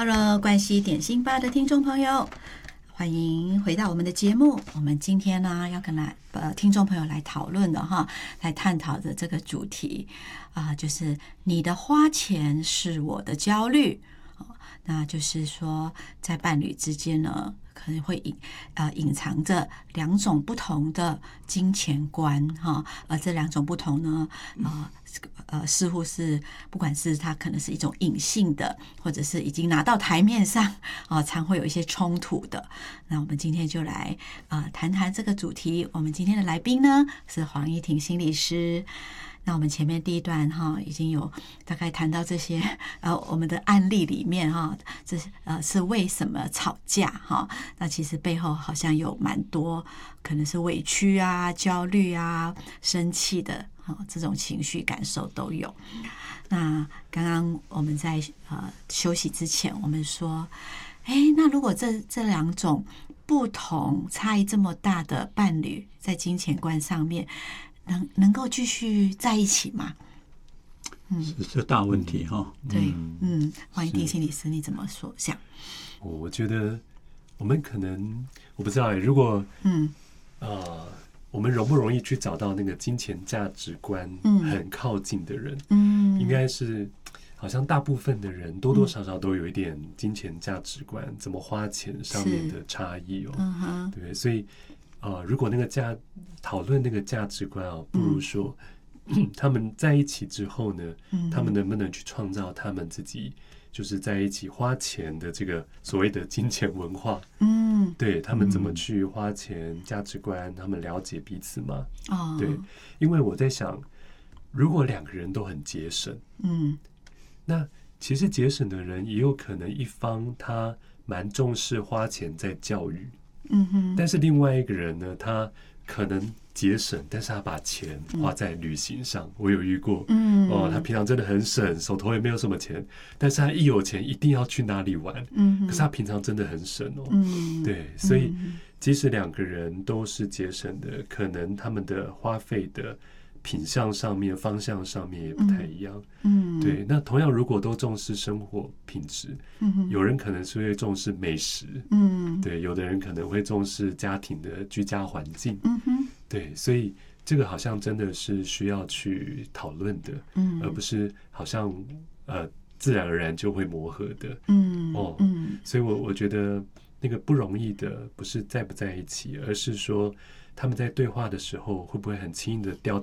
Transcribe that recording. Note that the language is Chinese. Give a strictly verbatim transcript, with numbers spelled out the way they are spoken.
Hello， 关系点心吧的听众朋友，欢迎回到我们的节目。我们今天呢要跟来呃听众朋友来讨论的哈，来探讨的这个主题啊、呃，就是你的花钱是我的焦虑。那就是说，在伴侣之间呢，可能会隐呃隐藏着两种不同的金钱观哈，而这两种不同呢，呃呃，似乎是不管是它可能是一种隐性的，或者是已经拿到台面上啊、呃，常会有一些冲突的。那我们今天就来呃谈谈这个主题。我们今天的来宾呢是黄依婷心理师。那我们前面第一段哈已经有大概谈到这些呃我们的案例里面哈，这呃是为什么吵架哈？那其实背后好像有蛮多可能是委屈啊、焦虑啊、生气的哈这种情绪感受都有。那刚刚我们在呃休息之前，我们说，哎，那如果这这两种不同差异这么大的伴侣在金钱观上面。能能够继续在一起吗？ 嗯，是这大问题哈。 对，嗯，黄依婷心理师，你怎么说想？ 我觉得我们可能我不知道哎，如果嗯呃，我们容不容易去找到那个金钱价值观很靠近的人？嗯，应该是好像大部分的人多多少少都有一点金钱价值观、嗯、怎么花钱上面的差异哦。嗯哼，对，所以。呃，如果那个价讨论那个价值观哦，不如说、嗯、他们在一起之后呢、嗯，他们能不能去创造他们自己就是在一起花钱的这个所谓的金钱文化？嗯，对他们怎么去花钱、价值观，他们了解彼此吗？哦，对，因为我在想，如果两个人都很节省，嗯，那其实节省的人也有可能一方他蛮重视花钱在教育。嗯哼，但是另外一个人呢，他可能节省，但是他把钱花在旅行上。嗯、我有遇过，嗯，哦，他平常真的很省，手头也没有什么钱，但是他一有钱一定要去哪里玩，嗯，可是他平常真的很省哦，嗯，对，所以即使两个人都是节省的，可能他们的花费的品项上面、方向上面也不太一样。嗯，对。那同样，如果都重视生活品质，嗯，有人可能是会重视美食，嗯，对，有的人可能会重视家庭的居家环境，嗯哼，对。所以这个好像真的是需要去讨论的，嗯，而不是好像呃自然而然就会磨合的，嗯哦，嗯。所以我我觉得那个不容易的不是在不在一起，而是说他们在对话的时候会不会很轻易的掉